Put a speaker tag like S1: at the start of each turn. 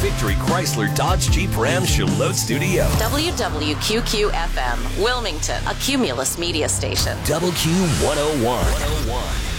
S1: Victory Chrysler Dodge Jeep Ram Charlotte Studio.
S2: WWQQ-FM, Wilmington, a Cumulus media station.
S1: WQ101.